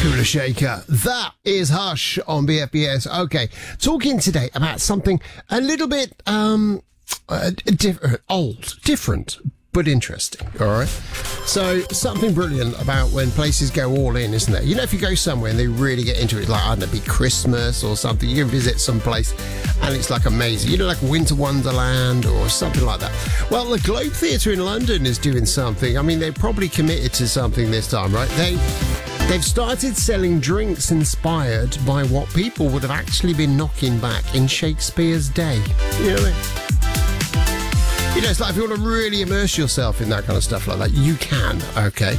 Cooler Shaker. That is Hush on BFBS. Okay, talking today about something a little bit different, but interesting. All right. So something brilliant about when places go all in, isn't there? You know, if you go somewhere and they really get into it, like I don't know, be Christmas or something, you can visit some place and it's like amazing. You know, like Winter Wonderland or something like that. Well, the Globe Theatre in London is doing something. I mean, they're probably committed to something this time, right? They've started selling drinks inspired by what people would have actually been knocking back in Shakespeare's day. You know what I mean? You know, it's like if you want to really immerse yourself in that kind of stuff like that, you can, okay?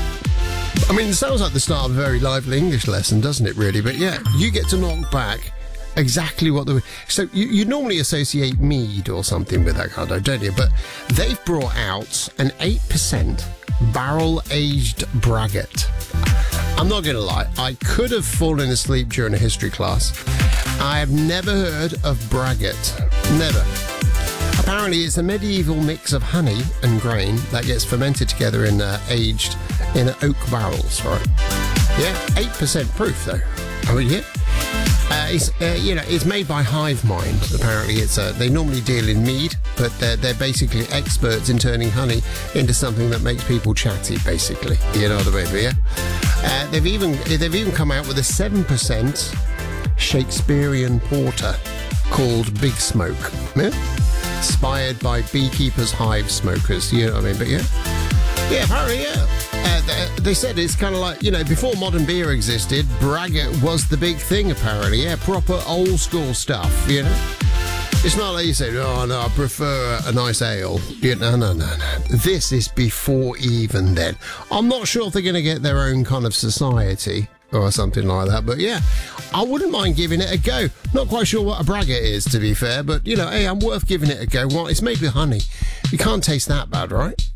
I mean, it sounds like the start of a very lively English lesson, doesn't it, really? But yeah, you get to knock back exactly what the... So you normally associate mead or something with that kind of, don't you? But they've brought out an 8% barrel-aged braggot. I'm not going to lie, I could have fallen asleep during a history class. I have never heard of braggot. Never. Apparently, it's a medieval mix of honey and grain that gets fermented together and aged in oak barrels, right? Yeah, 8% proof, though. Oh, yeah. It's made by Hive Mind. Apparently, they normally deal in mead, but they're basically experts in turning honey into something that makes people chatty, basically. You know what I mean, yeah? They've even come out with a 7% Shakespearean porter called Big Smoke. Yeah? Inspired by beekeepers' hive smokers, you know what I mean? But yeah, apparently, yeah. They said it's kind of like, you know, before modern beer existed, braggot was the big thing, apparently. Yeah, proper old school stuff, you know? It's not like you say, oh, no, I prefer a nice ale. No. This is before even then. I'm not sure if they're going to get their own kind of society or something like that, but yeah, I wouldn't mind giving it a go. Not quite sure what a braggot is, to be fair, but, you know, hey, I'm worth giving it a go. Well, it's made with honey. You can't taste that bad, right?